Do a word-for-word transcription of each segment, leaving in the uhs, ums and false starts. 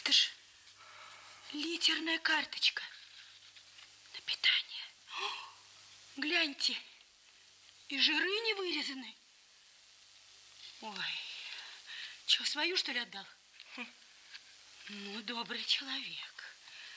Это ж литерная карточка на питание. О, гляньте, и жиры не вырезаны. Ой, что, свою, что ли, отдал? Хм. Ну, добрый человек.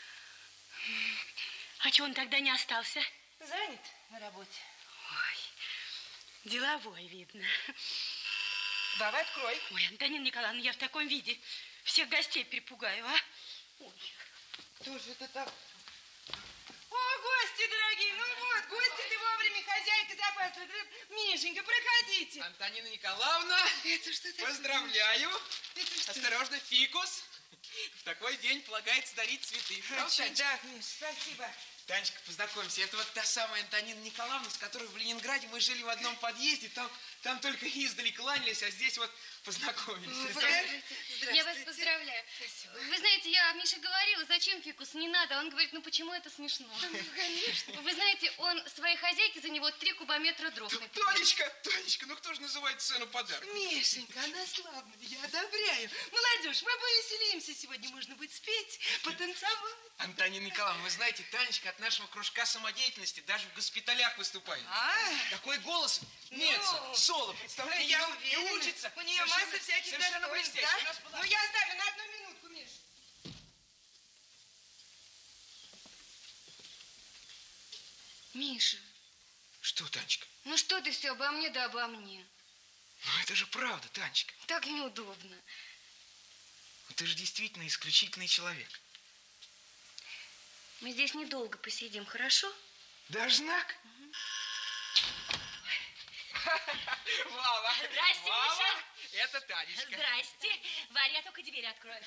А чего он тогда не остался? Занят на работе. Ой, деловой, видно. Вова, открой. Ой, Антонина Николаевна, я в таком виде всех гостей перепугаю, а? Ой. Кто же это так? О, гости дорогие, ну вот, гости, ты вовремя, хозяйка запасывает. Мишенька, проходите. Антонина Николаевна, это что такое? Поздравляю. Это что? Осторожно, фикус. В такой день полагается дарить цветы. А, чудак, Миш, спасибо. Танечка, познакомься, это вот та самая Антонина Николаевна, с которой в Ленинграде мы жили в одном подъезде. Там, там только издали кланялись, а здесь вот познакомились. Здравствуйте. Я вас поздравляю. Спасибо. Вы знаете, я Мише говорила, зачем фикус, не надо. Он говорит, ну почему это смешно? Ну, конечно. Вы знаете, он своей хозяйке за него три кубометра дров напилил. Танечка, Танечка, ну кто же называет цену подарка? Мишенька, она славная, я одобряю. Молодежь, мы повеселимся сегодня, можно будет спеть, потанцевать. Антонина Николаевна, вы знаете, Танечка от нашего кружка самодеятельности даже в госпиталях выступает. А? Такой голос, меца, Ну, соло, представляете? Я и уверена, учится. у нее Совершенно- масса всяких совершенно достоинств, блестяще. да? У нас была- Ну, я оставлю на одну минутку, Миш. Миша, Что, Танечка? ну что ты все обо мне да обо мне? Ну это же правда, Танечка. Так неудобно. Ну, ты же действительно исключительный человек. Мы здесь недолго посидим, хорошо? Дашь знак? Вова! Здрасте, Вова! Миша. Это Танечка. Здрасте. Варя, я только дверь открою.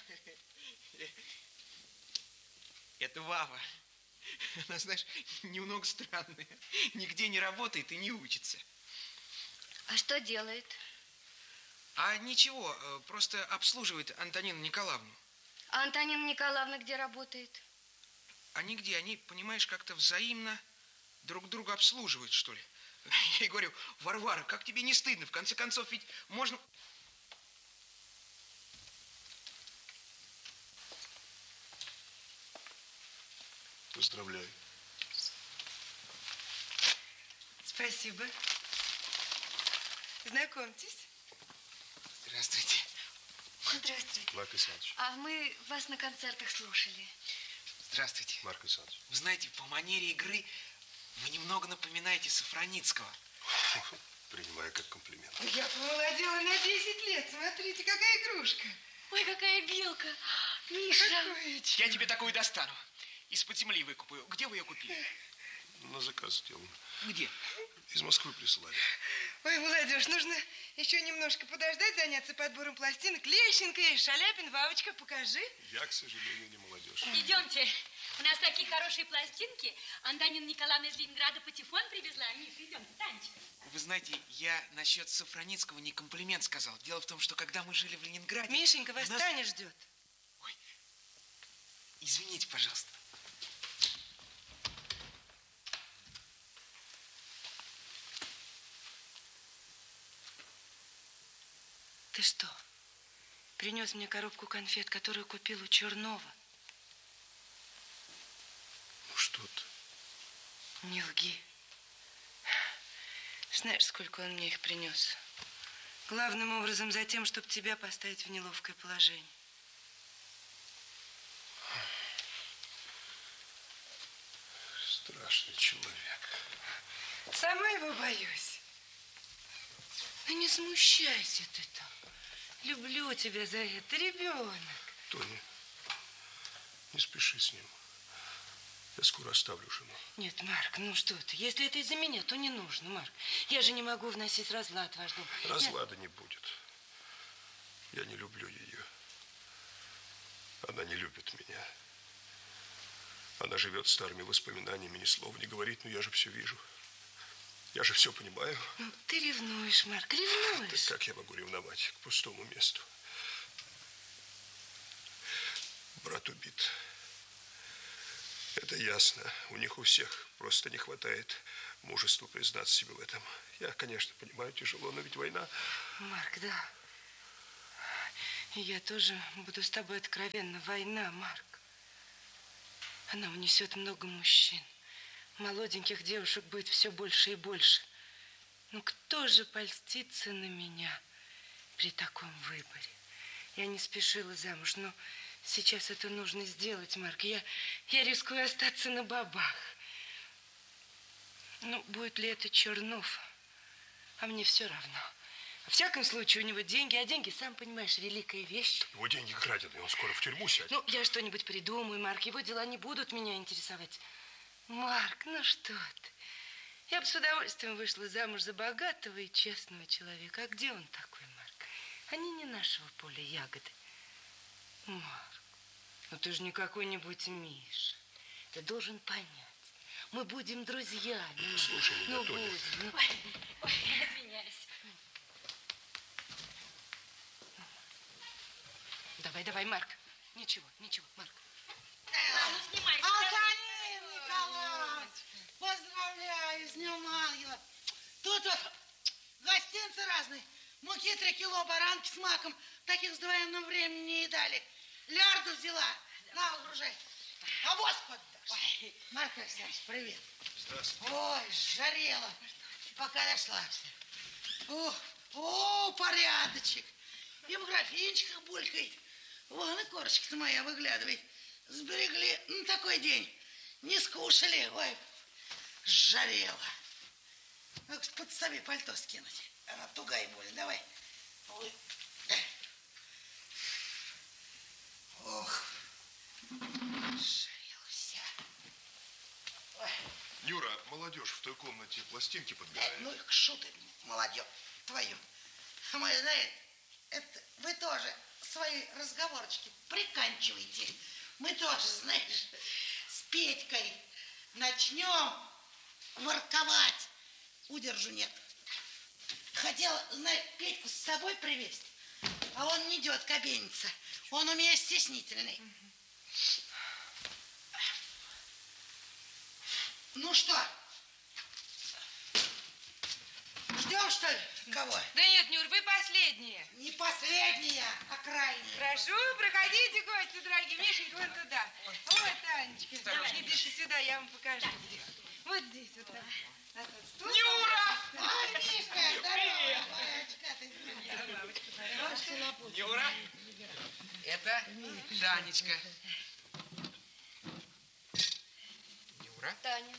Это Вава. Она, знаешь, немного странная. Нигде не работает и не учится. А что делает? А ничего, э, просто обслуживает Антонину Николаевну. А Антонина Николаевна где работает? А нигде, они, понимаешь, как-то взаимно друг друга обслуживают, что ли. Я ей говорю, Варвара, как тебе не стыдно? В конце концов, ведь можно... Поздравляю. Спасибо. Знакомьтесь. Здравствуйте. Здравствуйте. Марк Александрович. А мы вас на концертах слушали. Здравствуйте. Марк Александрович. Вы знаете, по манере игры вы немного напоминаете Сафроницкого. Принимаю как комплимент. Я помолодела на десять лет. Смотрите, какая игрушка. Ой, какая белка. Миша. Какое чудо. Я тебе такую достану. Из-под земли выкупаю. Где вы ее купили? На заказ сделан. Где? Из Москвы присылали. Ой, молодежь, нужно еще немножко подождать, заняться подбором пластинок. Лещенко и Шаляпин. Вавочка, покажи. Я, к сожалению, не молодежь. Идемте. У нас такие хорошие пластинки. Антонина Николаевна из Ленинграда патефон привезла. Миша, идемте, Танечка. Вы знаете, я насчет Сафроницкого не комплимент сказал. Дело в том, что когда мы жили в Ленинграде... Мишенька, вас у нас- Таня ждет. Ой, извините, пожалуйста. Ты что, принес мне коробку конфет, которую купил у Чернова? Ну что ты? Не лги. Знаешь, сколько он мне их принес? Главным образом за тем, чтобы тебя поставить в неловкое положение. Страшный человек. Сама его боюсь. Ну не смущайся ты там. Люблю тебя за это, ребенок. Тоня, не спеши с ним. Я скоро оставлю жену. Нет, Марк, ну что ты, если это из-за меня, то не нужно, Марк. Я же не могу вносить разлад в ваш дом. Разлада не будет. Я не люблю ее. Она не любит меня. Она живет старыми воспоминаниями, ни слова не говорит, но я же все вижу. Я же все понимаю. Ну, ты ревнуешь, Марк, Так ревнуешь. как я могу ревновать к пустому месту? Брат убит. Это ясно. У них у всех просто не хватает мужества признаться себе в этом. Я, конечно, понимаю, тяжело, но ведь война... Марк, да. И я тоже буду с тобой откровенна. Война, Марк. Она унесет много мужчин. Молоденьких девушек будет все больше и больше. Ну кто же польстится на меня при таком выборе? Я не спешила замуж, но сейчас это нужно сделать, Марк. Я, я рискую остаться на бабах. Ну, будет ли это Чернов? А мне все равно. Во всяком случае, у него деньги, а деньги, сам понимаешь, великая вещь. Его деньги краденые, он скоро в тюрьму сядет. Ну, я что-нибудь придумаю, Марк. Его дела не будут меня интересовать. Марк, ну что ты? Я бы с удовольствием вышла замуж за богатого и честного человека. А где он такой, Марк? Они не нашего поля ягоды. Марк, ну ты же не какой-нибудь Миша. Ты должен понять. Мы будем друзьями. Слушай меня, ну, Тоня. будем. Ну, Ой, ой, извиняюсь. давай, давай, Марк. Ничего, ничего, Марк. Ладно, снимай. Антонин Николаевич, поздравляю с Днем Ангела. Тут вот гостинцы разные. Муки три кило, баранки с маком. Таких с военным временем не едали. Лярду взяла. На, угружай. А водку отдашь. Ой, Марк Александрович, привет. Здравствуйте. Ой, жарела. Пока дошла. О, о, порядочек. И в графинчиках булькает. Вон и корочка-то моя выглядывает. Сберегли на такой день. Не скушали. Ой, жарела. Ну, под себе пальто скинуть. Она тугая боль. Давай. Ой. Ох. Жарела вся. Ой. Нюра, молодежь в той комнате пластинки подбирает. Ну, их шуты, молодежь твою. Мы, знаете, это вы тоже свои разговорчики приканчивайте. Мы тоже, знаешь, с Петькой начнем ворковать. Удержу нет. Хотела, знаешь, Петьку с собой привезть, а он не идет кабениться. Он у меня стеснительный. Ну что? Ждем, что ли, кого? Да нет, Нюр, вы последние. Не последняя, а крайняя. Прошу, проходите, гости, дорогие. Мишенька, вон туда. Вот, Танечка, идите сюда, я вам покажу. Где. Вот здесь, вот так. На тот стул. Нюра! Ай, Мишка, здорово. Бабочка, Нюра, это Танечка. Нюра. Таня.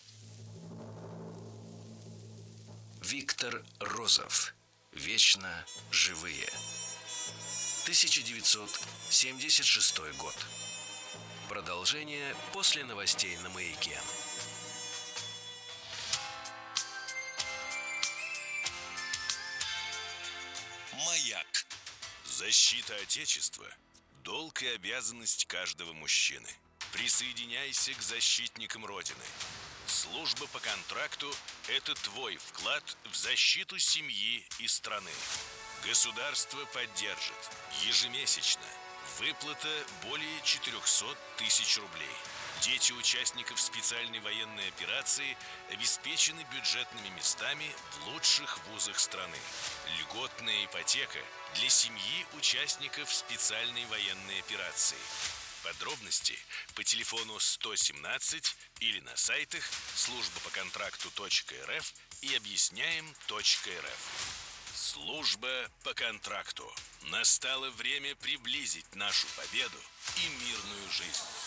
Виктор Розов. Вечно живые. тысяча девятьсот семьдесят шестой год. Продолжение после новостей на Маяке. Маяк. Защита Отечества – долг и обязанность каждого мужчины. Присоединяйся к защитникам Родины. Служба по контракту – это твой вклад в защиту семьи и страны. Государство поддержит. Ежемесячно. Выплата более четырехсот тысяч рублей. Дети участников специальной военной операции обеспечены бюджетными местами в лучших вузах страны. Льготная ипотека для семьи участников специальной военной операции. Подробности по телефону сто семнадцать или на сайтах служба по контракту точка эр эф и объясняем точка эр эф. Служба по контракту. Настало время приблизить нашу победу и мирную жизнь.